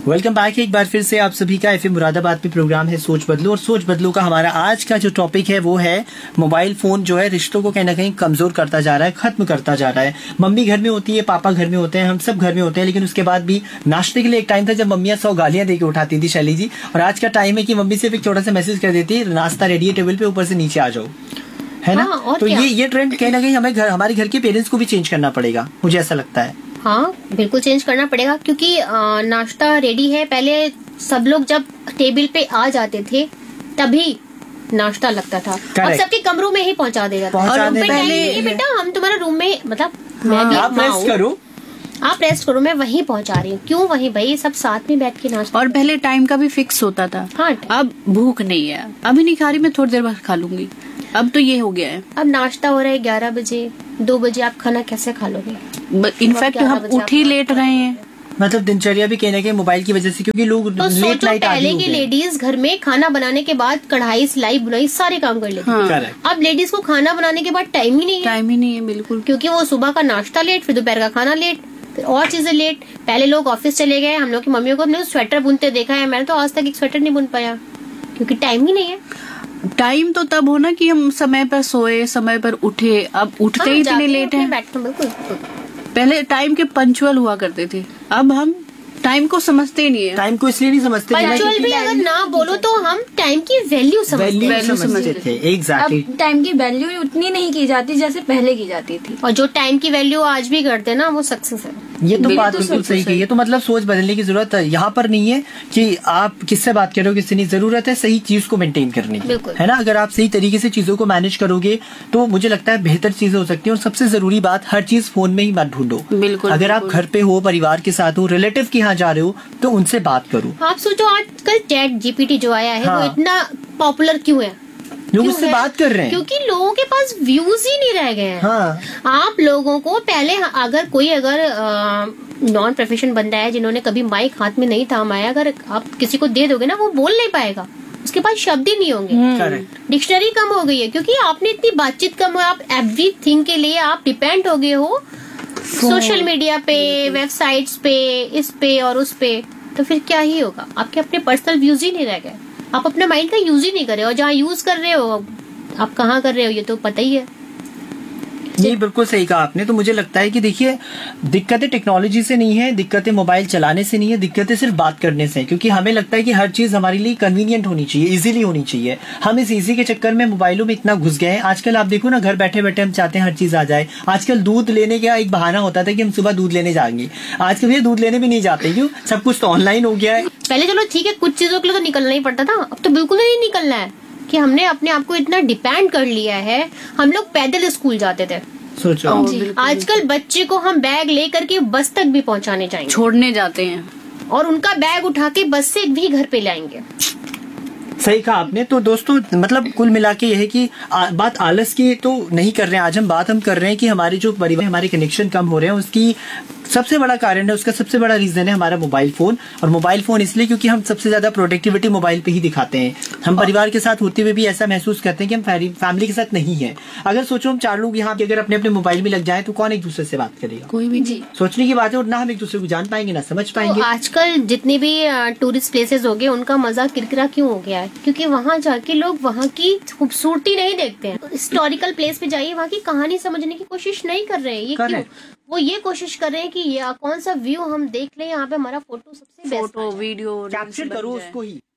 Welcome back एक बार फिर से आप सभी का एफएम मुरादाबाद पे प्रोग्राम है सोच बदलो। और सोच बदलो का हमारा आज का जो टॉपिक है वो है मोबाइल फोन जो है रिश्तों को कहीं ना कहीं कमजोर करता जा रहा है, खत्म करता जा रहा है। मम्मी घर में होती है, पापा घर में होते हैं, हम सब घर में होते हैं, लेकिन उसके बाद भी नाश्ते के लिए एक टाइम था जब मम्मियां 100 गालियां देके उठाती थी शैली जी। और आज का टाइम है कि मम्मी सिर्फ एक छोटा सा मैसेज कर देती है, नाश्ता रेडी है टेबल पे, ऊपर से नीचे आ जाओ, है ना। तो ये ट्रेंड कहीं ना कहीं हमें हमारे घर के पेरेंट्स को भी चेंज करना पड़ेगा, मुझे ऐसा लगता है। हाँ बिल्कुल चेंज करना पड़ेगा, क्योंकि नाश्ता रेडी है। पहले सब लोग जब टेबल पे आ जाते थे तभी नाश्ता लगता था, अब सबके कमरों में ही पहुंचा देगा। और पहले बेटा हम तुम्हारे रूम में, मतलब मैं भी आप रेस्ट करो, आप रेस्ट करो, मैं वहीं पहुंचा रही हूँ। क्यों वहीं भाई, सब साथ में बैठ के नाश्ता। और पहले टाइम का भी फिक्स होता था। हाँ, अब भूख नहीं है, अभी नहीं खा रही, मैं थोड़ी देर बाद खा लूंगी। अब तो ये हो गया है, अब नाश्ता हो रहा है 11 बजे, 2 बजे आप खाना कैसे खा लोगे। इनफैक्ट हम उठ ही लेट रहे हैं, मतलब दिनचर्या भी कहने के मोबाइल की वजह से, क्योंकि लोग तो लेट नाइट पहले की लेडीज घर में खाना बनाने के बाद कढ़ाई सिलाई बुनाई सारे काम कर लेती हाँ। अब लेडीज को खाना बनाने के बाद टाइम ही नहीं है बिल्कुल, क्योंकि वो सुबह का नाश्ता लेट, फिर दोपहर का खाना लेट, फिर और चीजें लेट। पहले लोग ऑफिस चले गए, हम लोग की मम्मियों को हमने स्वेटर बुनते देखा है, मैंने तो आज तक एक स्वेटर नहीं बुन पाया, क्योंकि टाइम ही नहीं है। टाइम तो तब होना कि हम समय पर सोए, समय पर उठे, अब उठते ही इतने लेट हैं। बिल्कुल, पहले टाइम के पंचुअल हुआ करते थे, अब हम टाइम को समझते ही नहीं है। टाइम को इसलिए नहीं समझते, पंचुअल भी अगर ना बोलो तो हम टाइम की वैल्यू समझते थे। एग्जैक्टली, टाइम की वैल्यू उतनी नहीं की जाती जैसे पहले की जाती थी, और जो टाइम की वैल्यू आज भी करते हैं ना, वो सक्सेस है। ये तो बात बिल्कुल सही कही है। तो मतलब सोच बदलने की जरूरत है, यहाँ पर नहीं है कि आप किससे बात करोगे, किससे नहीं, जरूरत है सही चीज को मेंटेन करने की, है ना। अगर आप सही तरीके से चीजों को मैनेज करोगे तो मुझे लगता है बेहतर चीजें हो सकती है। और सबसे जरूरी बात, हर चीज फोन में ही मत ढूंढो। बिल्कुल, अगर आप घर पे हो, परिवार के साथ हो, रिलेटिव के यहाँ जा रहे हो, तो उनसे बात करो। आप सोचो आजकल चैट जीपीटी जो आया है, वो इतना पॉपुलर क्यों है? लोग उससे बात कर रहे हैं क्योंकि लोगों के पास व्यूज ही नहीं रह गए हैं। हाँ। आप लोगों को पहले अगर कोई नॉन प्रोफेशन बंदा है जिन्होंने कभी माइक हाथ में नहीं थामा है, अगर आप किसी को दे दोगे ना, वो बोल नहीं पाएगा, उसके पास शब्द ही नहीं होंगे। डिक्शनरी कम हो गई है, क्योंकि आपने इतनी बातचीत कम है, आप एवरीथिंग के लिए आप डिपेंड हो गए हो सोशल मीडिया पे, वेबसाइट्स पे, इस पे और उस पे। तो फिर क्या ही होगा, आपके अपने पर्सनल व्यूज ही नहीं रह गए, आप अपने माइंड का यूज ही नहीं कर रहे हो। और जहाँ यूज कर रहे हो आप कहाँ कर रहे हो, ये तो पता ही है। ये बिल्कुल सही कहा आपने। तो मुझे लगता है कि देखिए, दिक्कतें टेक्नोलॉजी से नहीं है, दिक्कतें मोबाइल चलाने से नहीं है, दिक्कतें सिर्फ बात करने से है। क्योंकि हमें लगता है कि हर चीज हमारे लिए कन्वीनियंट होनी चाहिए, इजीली होनी चाहिए। हम इस इजी के चक्कर में मोबाइलों में इतना घुस गए हैं। आजकल आप देखो ना, घर बैठे बैठे हम चाहते हैं हर चीज आ जाए। आजकल दूध लेने का एक बहाना होता था कि हम सुबह दूध लेने जाएंगे, आजकल ये दूध लेने भी नहीं जाते, क्यों? सब कुछ तो ऑनलाइन हो गया है। पहले चलो ठीक है, कुछ चीजों के लिए तो निकलना ही पड़ता था, अब तो बिल्कुल नहीं निकलना है, कि हमने अपने आप को इतना डिपेंड कर लिया है। हम लोग पैदल स्कूल जाते थे, सोचो आजकल बच्चे को हम बैग लेकर के बस तक भी पहुंचाने जाएंगे, छोड़ने जाते हैं, और उनका बैग उठा के बस से भी घर पे लाएंगे। सही कहा आपने। तो दोस्तों, मतलब कुल मिला के यह है कि बात आलस की तो नहीं कर रहे हैं आज हम, बात हम कर रहे हैं कि हमारे जो परिवार, हमारे कनेक्शन कम हो रहे हैं, उसकी सबसे बड़ा कारण है, उसका सबसे बड़ा रीजन है हमारा मोबाइल फोन। और मोबाइल फोन इसलिए क्योंकि हम सबसे ज्यादा प्रोडक्टिविटी मोबाइल पे ही दिखाते हैं। हम परिवार के साथ होते हुए भी ऐसा महसूस करते हैं कि हम फैमिली के साथ नहीं है। अगर सोचो हम 4 लोग यहाँ अगर अपने अपने मोबाइल में लग जाए तो कौन एक दूसरे से बात करेगा? कोई भी जी। सोचने की बात है, और ना हम एक दूसरे को जान पाएंगे, ना समझ पाएंगे। तो आजकल जितने भी टूरिस्ट प्लेसेस हो गए, उनका मजा किरकिरा क्यों हो गया है? क्योंकि वहाँ जाके लोग वहाँ की खूबसूरती नहीं देखते हैं। हिस्टोरिकल प्लेस पे जाइए, वहाँ की कहानी समझने की कोशिश नहीं कर रहे हैं। ये क्यों? वो ये कोशिश कर रहे हैं कि ये कौन सा व्यू हम देख लें, यहाँ पे हमारा फोटो सबसे बेस्ट, फोटो वीडियो कैप्चर करो उसको ही।